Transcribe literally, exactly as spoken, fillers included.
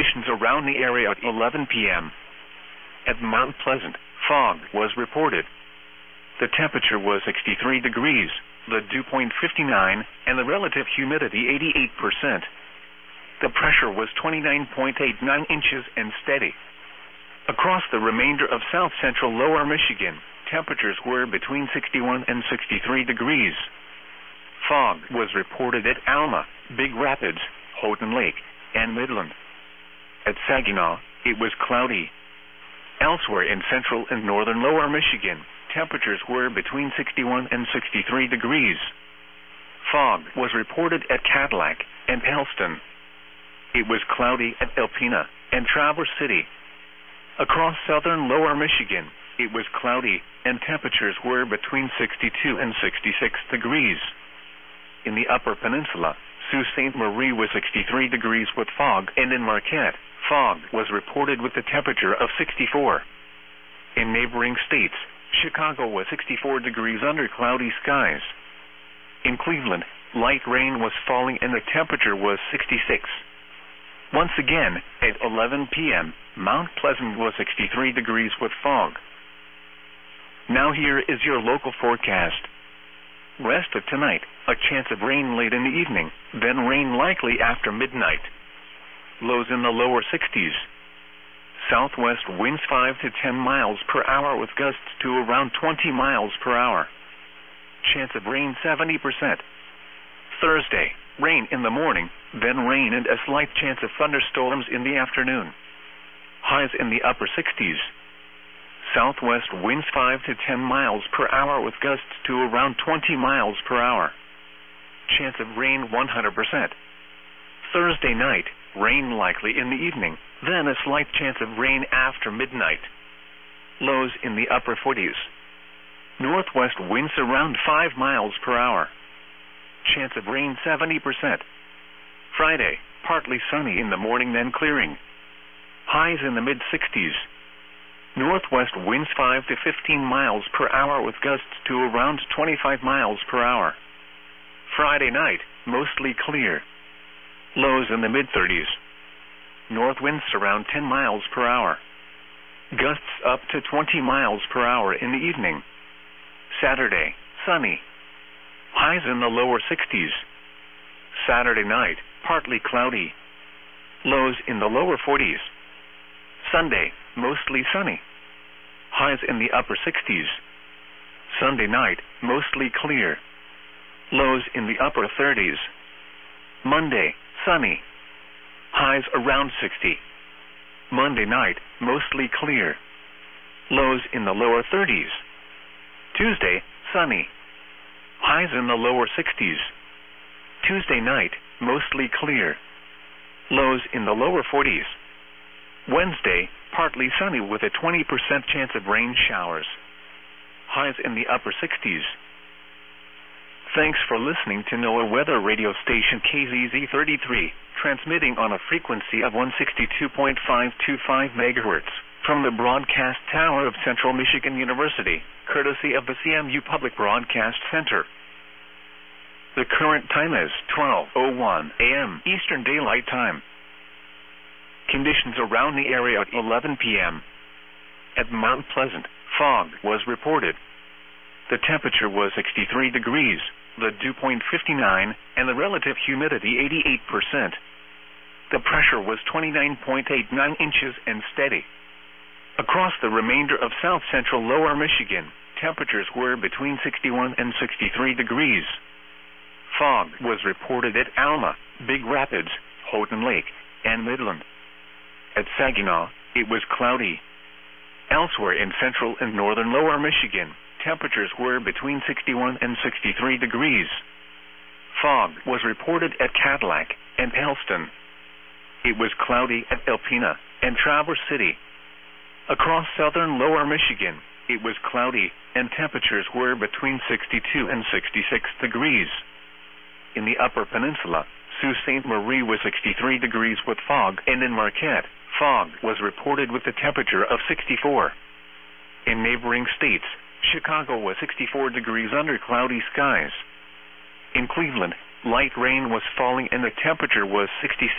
Conditions around the area at eleven p m At Mount Pleasant, fog was reported. The temperature was sixty-three degrees, the dew point fifty-nine, and the relative humidity eighty-eight percent. The pressure was twenty-nine point eight nine inches and steady. Across the remainder of south-central lower Michigan, temperatures were between sixty-one and sixty-three degrees. Fog was reported at Alma, Big Rapids, Houghton Lake, and Midland. At Saginaw, it was cloudy. Elsewhere in central and northern lower Michigan, temperatures were between sixty-one and sixty-three degrees. Fog was reported at Cadillac and Helston. It was cloudy at Alpena and Traverse City. Across southern lower Michigan, it was cloudy and temperatures were between sixty-two and sixty-six degrees. In the upper peninsula, Sault Ste. Marie was sixty-three degrees with fog, and in Marquette, fog was reported with a temperature of sixty-four. In neighboring states, Chicago was sixty-four degrees under cloudy skies. In Cleveland, light rain was falling and the temperature was sixty-six. Once again, at eleven p m, Mount Pleasant was sixty-three degrees with fog. Now here is your local forecast. Rest of tonight, a chance of rain late in the evening, then rain likely after midnight. Lows in the lower sixties. Southwest winds five to ten miles per hour with gusts to around twenty miles per hour. Chance of rain seventy percent. Thursday, rain in the morning, then rain and a slight chance of thunderstorms in the afternoon. Highs in the upper sixties. Southwest winds five to ten miles per hour with gusts to around twenty miles per hour. Chance of rain one hundred percent. Thursday night, rain likely in the evening, then a slight chance of rain after midnight. Lows in the upper forties. Northwest winds around five miles per hour. Chance of rain seventy percent. Friday, partly sunny in the morning then clearing. Highs in the mid-sixties. Northwest winds five to fifteen miles per hour with gusts to around twenty-five miles per hour. Friday night, mostly clear. Lows in the mid-thirties. North winds around ten miles per hour. Gusts up to twenty miles per hour in the evening. Saturday, sunny. Highs in the lower sixties. Saturday night, partly cloudy. Lows in the lower forties. Sunday, mostly sunny. Highs in the upper sixties. Sunday night, mostly clear. Lows in the upper thirties. Monday, sunny. Highs around sixty. Monday night, mostly clear. Lows in the lower thirties. Tuesday, sunny. Highs in the lower sixties. Tuesday night, mostly clear. Lows in the lower forties. Wednesday, partly sunny with a twenty percent chance of rain showers. Highs in the upper sixties. Thanks for listening to NOAA Weather Radio Station K Z Z thirty-three, transmitting on a frequency of one sixty-two point five two five megahertz from the broadcast tower of Central Michigan University, courtesy of the C M U Public Broadcast Center. The current time is twelve oh one a m Eastern Daylight Time. Conditions around the area at eleven p m At Mount Pleasant, fog was reported. The temperature was sixty-three degrees, the dew point fifty-nine, and the relative humidity eighty-eight percent. The pressure was twenty-nine point eight nine inches and steady. Across the remainder of south-central lower Michigan, temperatures were between sixty-one and sixty-three degrees. Fog was reported at Alma, Big Rapids, Houghton Lake, and Midland. At Saginaw, it was cloudy. Elsewhere in central and northern lower Michigan, temperatures were between sixty-one and sixty-three degrees. Fog was reported at Cadillac and Helston. It was cloudy at Alpena and Traverse City. Across southern lower Michigan, it was cloudy and temperatures were between sixty-two and sixty-six degrees. In the upper peninsula, Sault Ste. Marie was sixty-three degrees with fog, and in Marquette, fog was reported with a temperature of sixty-four. In neighboring states, Chicago was sixty-four degrees under cloudy skies. In Cleveland, light rain was falling and the temperature was sixty-six.